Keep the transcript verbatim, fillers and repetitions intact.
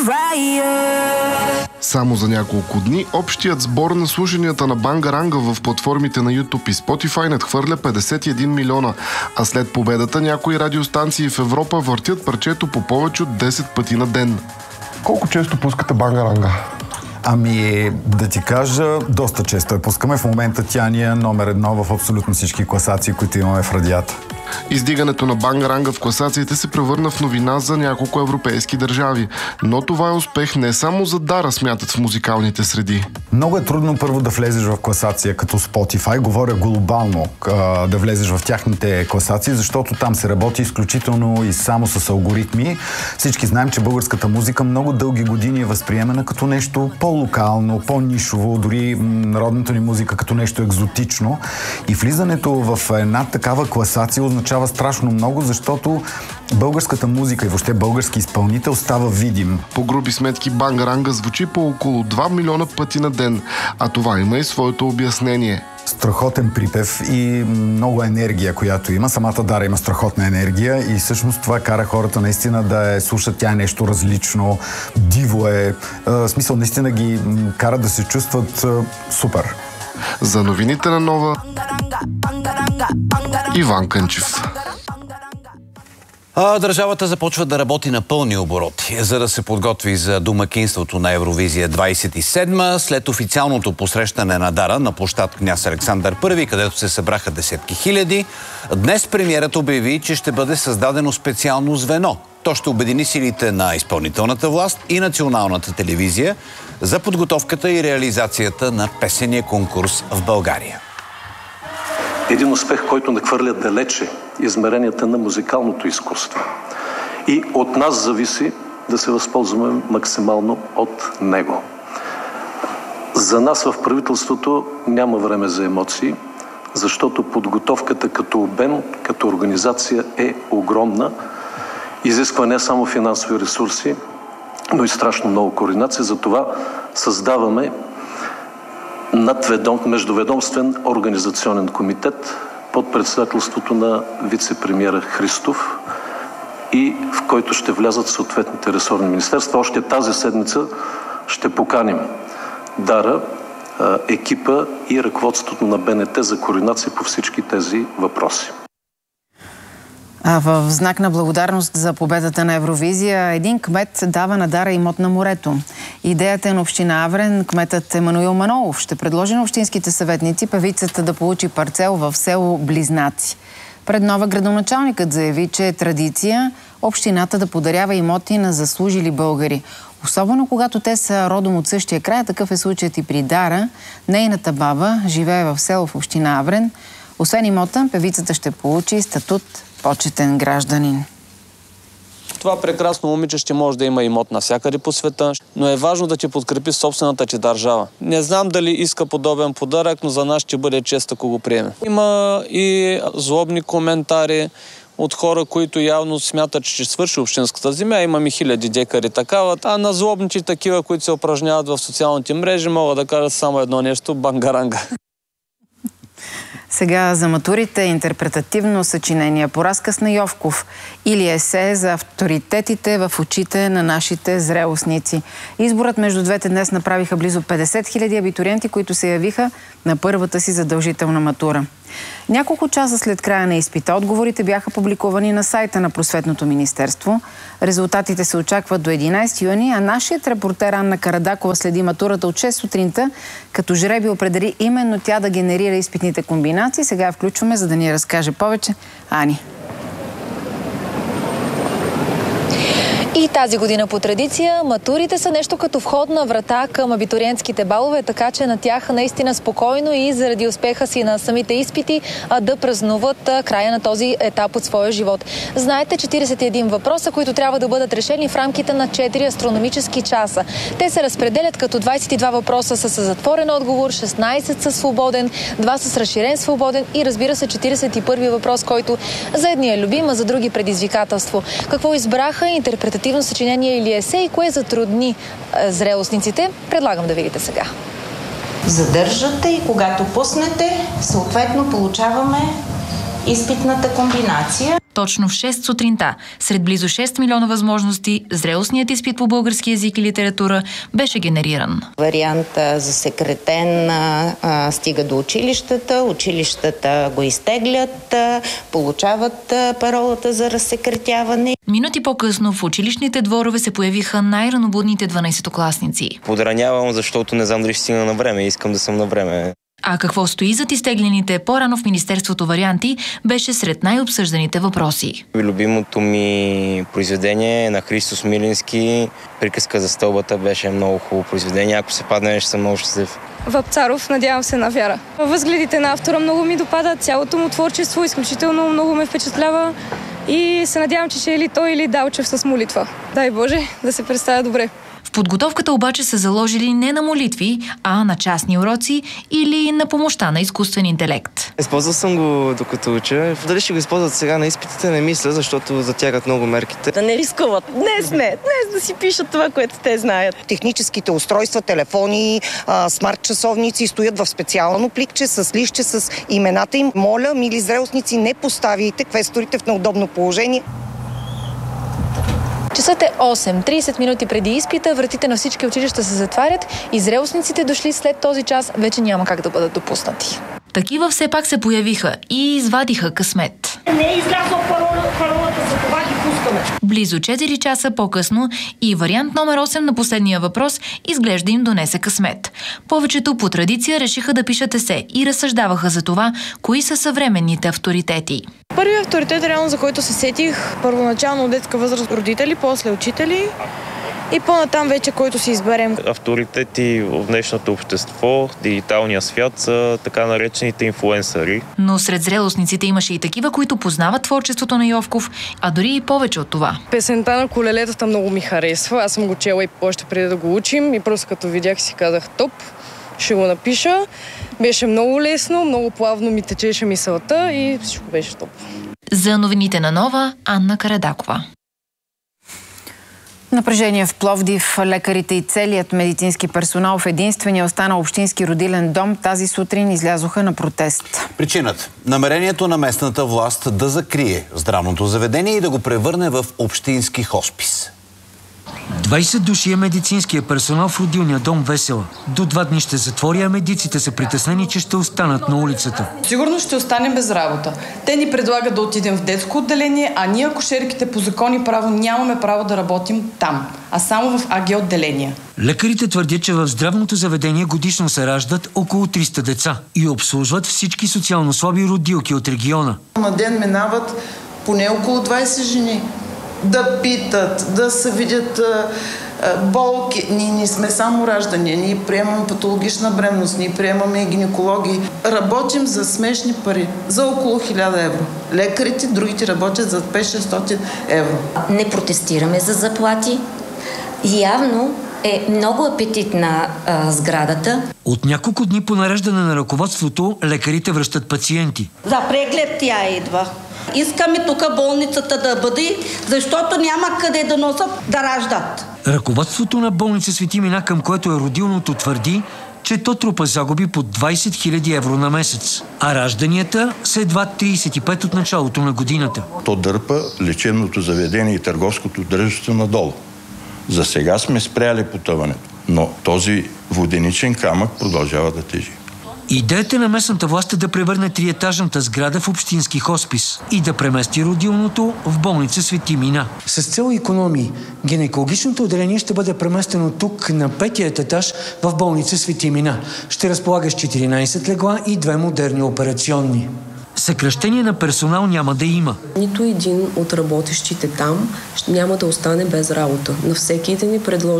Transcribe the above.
Само за няколко дни общият сбор на слушанията на Бангаранга в платформите на YouTube и Spotify надхвърля петдесет и един милиона, а след победата някои радиостанции в Европа въртят парчето по повече от десет пъти на ден. Колко често пускате Бангаранга? Ами, да ти кажа, доста често я пускаме. В момента тя ни е номер едно в абсолютно всички класации, които имаме в радията. Издигането на Бангаранга в класациите се превърна в новина за няколко европейски държави. Но това е успех не само за Дара, смятат в музикалните среди. Много е трудно първо да влезеш в класация като Spotify, говоря глобално, да влезеш в тяхните класации, защото там се работи изключително и само с алгоритми. Всички знаем, че българската музика много дълги години е възприемана като нещо по-локално, по-нишово, дори народната ни музика като нещо екзотично. И влизането в една такава класация означава страшно много, защото българската музика и въобще български изпълнител става видим. По груби сметки Бангаранга звучи по около два милиона пъти на ден, а това има и своето обяснение. Страхотен припев и много енергия, която има. Самата Дара има страхотна енергия и всъщност това кара хората наистина да е слушат. Тя е нещо различно, диво е. В смисъл, наистина ги кара да се чувстват супер. За новините на Нова, Иван Кънчев. А, държавата започва да работи на пълни обороти, за да се подготви за домакинството на Евровизия двадесет и седма, след официалното посрещане на Дара на площад Княз Александър Първи, където се събраха десетки хиляди. Днес премиерът обяви, че ще бъде създадено специално звено. То ще обедини силите на изпълнителната власт и националната телевизия за подготовката и реализацията на песения конкурс в България. Един успех, който нахвърля далече измеренията на музикалното изкуство. И от нас зависи да се възползваме максимално от него. За нас в правителството няма време за емоции, защото подготовката като обем, като организация е огромна. Изисква не само финансови ресурси, но и страшно много координация. Затова създаваме надведом, междуведомствен организационен комитет под председателството на вице-премиера Христов и в който ще влязат съответните ресорни министерства. Още тази седмица ще поканим Дара, екипа и ръководството на Б Н Т за координация по всички тези въпроси. А в знак на благодарност за победата на Евровизия, един кмет дава на Дара имот на морето. Идеята е на община Аврен. Кметът Емануил Манолов ще предложи на общинските съветници певицата да получи парцел в село Близнаци. Пред Нова градоначалникът заяви, че е традиция общината да подарява имоти на заслужили българи. Особено когато те са родом от същия край, такъв е случаят и при Дара. Нейната баба живее в село в община Аврен. Освен имота, певицата ще получи статут почетен гражданин. Това прекрасно момиче ще може да има имот навсякъде по света, но е важно да ти подкрепи собствената ти държава. Не знам дали иска подобен подарък, но за нас ще бъде чест, ако го приеме. Има и злобни коментари от хора, които явно смятат, че ще свърши общинската земя. Имаме хиляди декари такава. А на злобните такива, които се упражняват в социалните мрежи, мога да кажа само едно нещо – Бангаранга. Сега за матурите интерпретативно съчинение по разказ на Йовков или есе за авторитетите в очите на нашите зрелостници. Изборът между двете днес направиха близо петдесет хиляди абитуриенти, които се явиха на първата си задължителна матура. Няколко часа след края на изпита отговорите бяха публикувани на сайта на Просветното министерство. Резултатите се очакват до единадесети юни, а нашият репортер Анна Карадакова следи матурата от шест сутринта, като жреби определи именно тя да генерира изпитните комбинации. Сега я включваме, за да ни разкаже повече. Ани. И тази година по традиция матурите са нещо като входна врата към абитуриентските балове, така че на тях наистина спокойно и заради успеха си на самите изпити да празнуват края на този етап от своя живот. Знаете, четиридесет и един въпроса, които трябва да бъдат решени в рамките на четири астрономически часа. Те се разпределят като двадесет и два въпроса са с затворен отговор, шестнадесет са свободен, два с разширен свободен и разбира се четиридесет и първи въпрос, който за едни е любим, а за други предизвикателство. Какво избраха интерпретативно съчинение или есе и кое затрудни зрелостниците? Предлагам да видите сега. Задържате и когато пуснете, съответно получаваме изпитната комбинация. Точно в шест сутринта, сред близо шест милиона възможности, зрелостният изпит по български език и литература беше генериран. Варианта засекретен а, стига до училищата, училищата го изтеглят, а, получават а, паролата за разсекретяване. Минути по-късно в училищните дворове се появиха най-ранобудните дванайсетокласници. Подранявам, защото не знам дали ще стигна на време. Искам да съм на време. А какво стои зад изтеглените по-рано в Министерството варианти, беше сред най-обсъжданите въпроси. Любимото ми произведение е на Христо Смилински. Приказка за стълбата беше много хубаво произведение. Ако се падне, ще съм много щастлив. Вапцаров, надявам се на вяра. Възгледите на автора много ми допадат, цялото му творчество изключително много ме впечатлява и се надявам, че ще е или той, или Далчев с молитва. Дай Боже, да се представя добре. В подготовката обаче са заложили не на молитви, а на частни уроци или на помощта на изкуствен интелект. Използвал съм го докато уча. Дали ще го използват сега на изпитите, не мисля, защото затягат много мерките. Да не рискуват. Днес не. Днес да си пишат това, което те знаят. Техническите устройства, телефони, смарт часовници стоят в специално пликче с лище с имената им. Моля, мили зрелостници, не поставяйте квесторите в неудобно положение. Часът е осем. трийсет минути преди изпита, вратите на всички училища се затварят и зрелостниците, дошли след този час, вече няма как да бъдат допуснати. Такива все пак се появиха и извадиха късмет. Не е излязла парола, паролата, за това ги пускаме. Близо четири часа по-късно и вариант номер осем на последния въпрос изглежда им донесе късмет. Повечето по традиция решиха да пишат есе и разсъждаваха за това, кои са съвременните авторитети. Първият авторитет, реално за който се сетих, първоначално от детска възраст родители, после учители и по-натам вече, който си изберем. Авторитети в днешното общество, дигиталния свят са така наречените инфлуенсъри. Но сред зрелостниците имаше и такива, които познават творчеството на Йовков, а дори и повече от това. Песента на колелетата много ми харесва. Аз съм го чела и още преди да го учим и просто като видях си казах топ. Ще го напиша. Беше много лесно, много плавно ми течеше мисълта и всичко беше топ. За новините на Нова, Анна Карадакова. Напрежение в Пловдив. Лекарите и целият медицински персонал в единствения останал общински родилен дом тази сутрин излязоха на протест. Причината – намерението на местната власт да закрие здравното заведение и да го превърне в общински хоспис. двайсет души е медицинския персонал в родилния дом Весела. До два дни ще затвори, а медиците са притеснени, че ще останат на улицата. Сигурно ще останем без работа. Те ни предлагат да отидем в детско отделение, а ние акушерките по закон и право нямаме право да работим там, а само в АГ отделения. Лекарите твърдят, че в здравното заведение годишно се раждат около триста деца и обслужват всички социално слаби родилки от региона. На ден минават поне около двайсет жени. Да питат, да се видят а, а, болки. Ние не сме само раждания, ние приемаме патологична бременност, ние приемаме гинекологи. Работим за смешни пари, за около хиляда евро. Лекарите, другите работят за пет-шестстотин евро. Не протестираме за заплати. Явно е много апетитна а, сградата. От няколко дни по нареждане на ръководството, лекарите връщат пациенти. За преглед тя идва. Искаме тук болницата да бъде, защото няма къде да носят да раждат. Ръководството на болница Свети Мина, към което е родилното, твърди, че то трупа загуби по двайсет хиляди евро на месец, а ражданията са едва трийсет и пет от началото на годината. То дърпа лечебното заведение и търговското дружество надолу. За сега сме спряли потъването, но този воденичен камък продължава да тежи. Идеята на местната власт е да превърне триетажната сграда в общински хоспис и да премести родилното в болница Свети Мина. С цел икономии, гинекологичното отделение ще бъде преместено тук на петият етаж в болница Свети Мина. Ще разполага с четиринайсет легла и две модерни операционни. Съкращение на персонал няма да има. Нито един от работещите там няма да остане без работа. На всеки да ни предложи